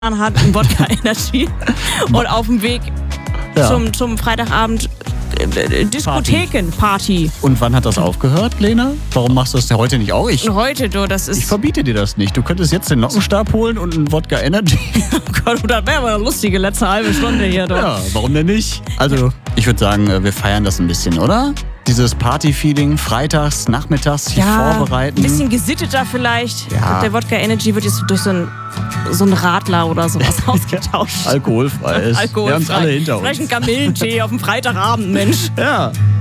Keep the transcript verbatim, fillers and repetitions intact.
hat ein Wodka Energy und auf dem Weg Ja. zum, zum Freitagabend äh, Diskothekenparty. Und wann hat das aufgehört, Lena? Warum machst du das heute nicht auch? Ich, Und heute, du, das ich ist... verbiete dir das nicht. Du könntest jetzt den Lockenstab holen und einen Wodka Energy. Oh Gott, das wäre aber eine lustige letzte halbe Stunde hier, doch. Ja, warum denn nicht? Also, ich würde sagen, wir feiern das ein bisschen, oder? Dieses Party-Feeling, freitags, nachmittags hier Ja, vorbereiten. ein bisschen gesitteter vielleicht. Ja. Der Wodka Energy wird jetzt durch so einen so einen Radler oder sowas ausgetauscht. Alkoholfrei ist. Wir haben es alle hinter uns. Vielleicht ein Kamillentee auf dem Freitagabend, Mensch. Ja.